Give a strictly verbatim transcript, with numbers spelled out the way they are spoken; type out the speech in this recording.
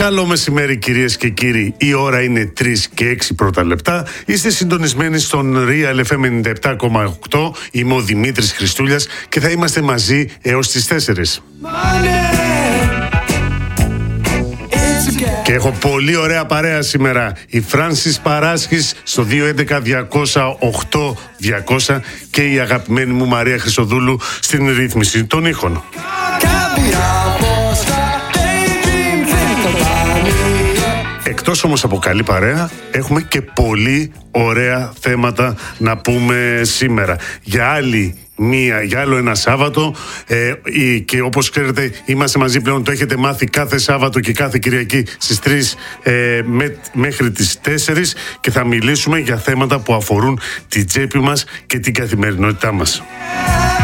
Καλό μεσημέρι κυρίες και κύριοι, η ώρα είναι τρεις και έξι πρώτα λεπτά. Είστε συντονισμένοι στον Real εφ εμ ενενήντα επτά κόμμα οκτώ. Είμαι ο Δημήτρης Χριστούλιας και θα είμαστε μαζί έως τις τέσσερις. Και έχω πολύ ωραία παρέα σήμερα. Η Φράνσις Παράσχης στο δύο έντεκα διακόσια οκτώ διακόσια και η αγαπημένη μου Μαρία Χρυσοδούλου στην ρύθμιση των ήχων. Εκτός όμως από καλή παρέα, έχουμε και πολύ ωραία θέματα να πούμε σήμερα. Για άλλη μία, για άλλο ένα Σάββατο ε, και όπως ξέρετε είμαστε μαζί πλέον, το έχετε μάθει κάθε Σάββατο και κάθε Κυριακή στις τρεις ε, με, μέχρι τις τέσσερις και θα μιλήσουμε για θέματα που αφορούν την τσέπη μας και την καθημερινότητά μας.